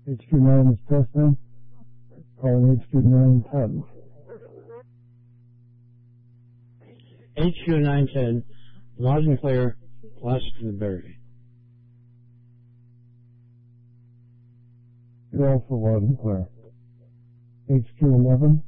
HQ9 is testing. Calling HQ910. HQ910, loud and clear, Classic to the Berry. You're also loud and clear. HQ11.